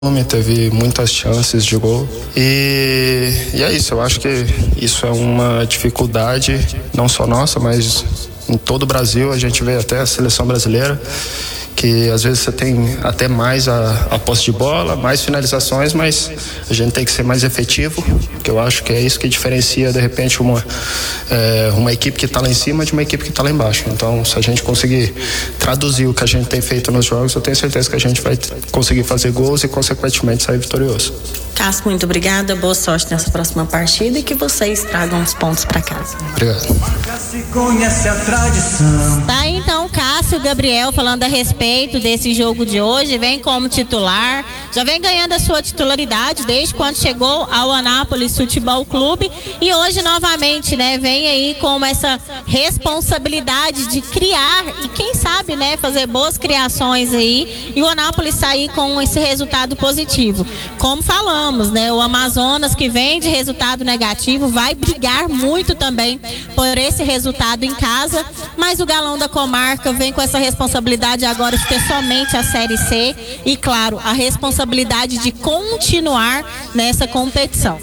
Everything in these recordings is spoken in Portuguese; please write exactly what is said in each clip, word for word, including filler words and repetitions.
teve muitas chances de gol e, e é isso, eu acho que isso é uma dificuldade não só nossa, mas em todo o Brasil. A gente vê até a seleção brasileira que às vezes você tem até mais a, a posse de bola, mais finalizações, mas a gente tem que ser mais efetivo, que eu acho que é isso que diferencia de repente uma, é, uma equipe que está lá em cima de uma equipe que está lá embaixo. Então, se a gente conseguir traduzir o que a gente tem feito nos jogos, eu tenho certeza que a gente vai conseguir fazer gols e consequentemente sair vitorioso. Cássio, muito obrigada, boa sorte nessa próxima partida e que vocês tragam os pontos para casa. Obrigado. Tá, então, Cássio Gabriel falando a respeito desse jogo de hoje, vem como titular, já vem ganhando a sua titularidade desde quando chegou ao Anápolis Futebol Clube e hoje novamente, né, vem aí com essa responsabilidade de criar e quem sabe, né, fazer boas criações aí e o Anápolis sair com esse resultado positivo. Como falamos, né, o Amazonas que vem de resultado negativo vai brigar muito também por esse resultado em casa, mas o Galão da Comarca vem com essa responsabilidade agora de ter somente a Série C e, claro, a responsabilidade de continuar nessa competição.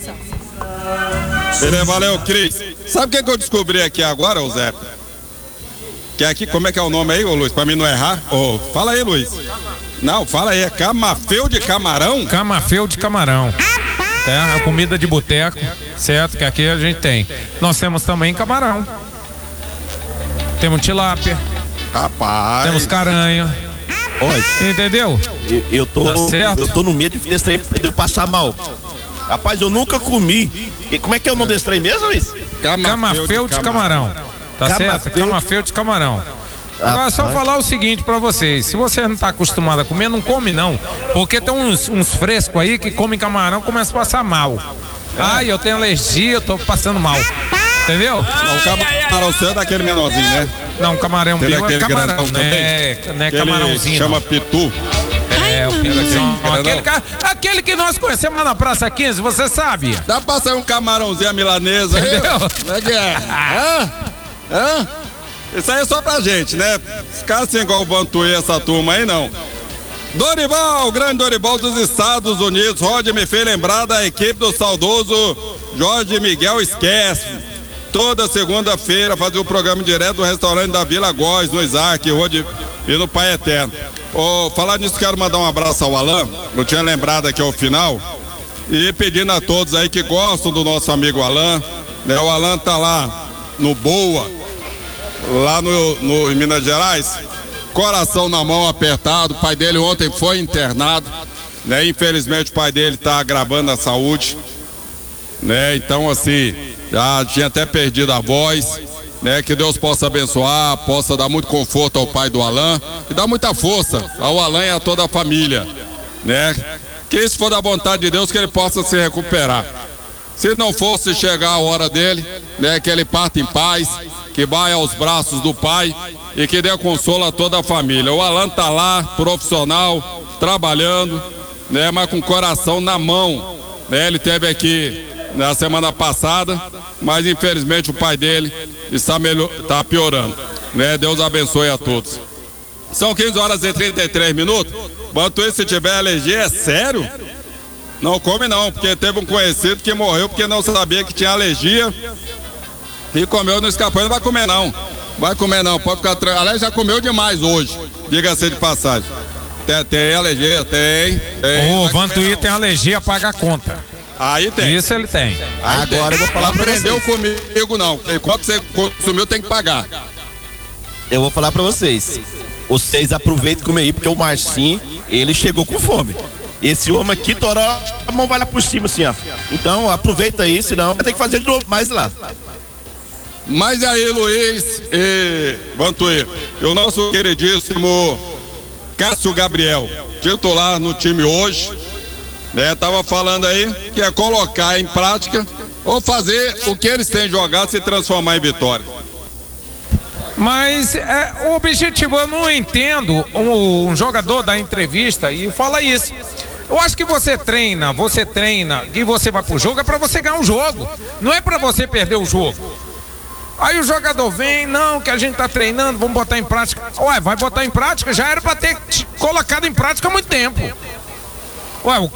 Beleza, valeu, Cris. Sabe o que, que eu descobri aqui agora, ô Zé? Que aqui, como é que é o nome aí, ô Luiz? Pra mim não errar. Ô, fala aí, Luiz. Não, fala aí, é camafeu de camarão? Camafeu de camarão. É, a comida de boteco, certo? Que aqui a gente tem. Nós temos também camarão. Temos tilápia. Rapaz. Temos caranha. Olha, entendeu? Eu, eu, tô, tá certo? eu tô no medo desse trem de passar mal. Rapaz, eu nunca comi. E como é que é o nome desse trem mesmo, Luiz? Camafeu de camarão. Tá certo? Camafeu de camarão. Agora, só falar o seguinte pra vocês: se você não tá acostumado a comer, não come não. Porque tem uns, uns frescos aí que comem camarão e começam a passar mal. Ai, eu tenho alergia, eu tô passando mal. Entendeu? Não, o camarão seu é daquele menorzinho, né? Não, camarão Tem vivo é camarão, também. né? Não é camarãozinho. Chama pitu. É, o pirazão. Aquele, ca- aquele que nós conhecemos lá na Praça quinze, você sabe? Dá pra sair um camarãozinho à milanesa, entendeu? Como é que é? Hã? Hã? Isso aí é só pra gente, né? Ficar assim igual o Vantuí, essa turma aí, não. Dorival, grande Dorival dos Estados Unidos. Roger me fez lembrar da equipe do saudoso Jorge Miguel Esquece. Toda segunda-feira fazia o programa direto do restaurante da Vila Góes, no Isaac Road e no Pai Eterno. Oh, falar nisso, quero mandar um abraço ao Alan. Eu tinha lembrado aqui ao final. E pedindo a todos aí que gostam do nosso amigo Alan. Né? O Alan tá lá no Boa, lá no, no, em Minas Gerais. Coração na mão, apertado. O pai dele ontem foi internado. Né? Infelizmente o pai dele está agravando a saúde. Né? Então, assim, já tinha até perdido a voz. Né? Que Deus possa abençoar, possa dar muito conforto ao pai do Alan e dar muita força ao Alan e a toda a família. Né? Que se for da vontade de Deus, que ele possa se recuperar. Se não fosse chegar a hora dele, né, que ele parta em paz, que vai aos braços do pai e que dê consolo a toda a família. O Alan tá lá, profissional, trabalhando, né, mas com o coração na mão. Né, ele teve aqui na semana passada, mas infelizmente o pai dele está, melhor, está piorando. Né, Deus abençoe a todos. São quinze horas e trinta e três minutos. Bantuí, se tiver alergia, é sério? Não come não, porque teve um conhecido que morreu porque não sabia que tinha alergia e comeu no escapão. Não vai comer não, vai comer não, pode ficar tranquilo. Aliás, já comeu demais hoje, diga-se de passagem. Tem, tem alergia, tem, tem. O Vantuí tem alergia, paga a conta. Aí tem. Isso ele tem. Aí Agora tem. eu vou falar pra vocês. Não aprendeu comigo não, enquanto você consumiu tem que pagar. Eu vou falar pra vocês. Vocês aproveitem e comem aí, porque o Marcinho, ele chegou com fome. Esse homem aqui, toró, a mão vai lá por cima assim, ó. Então aproveita aí, senão vai ter que fazer de novo mais lá. Mas aí, Luiz e Vantuí, o nosso queridíssimo Cássio Gabriel, titular no time hoje, né? Tava falando aí que é colocar em prática ou fazer o que eles têm jogado se transformar em vitória. Mas é, o objetivo, eu não entendo um, um jogador da entrevista e fala isso. Eu acho que você treina, você treina e você vai pro jogo é pra você ganhar um jogo, não é pra você perder o jogo. Aí o jogador vem, não, que a gente tá treinando, vamos botar em prática. Ué, vai botar em prática? Já era pra ter colocado em prática há muito tempo. Ué, o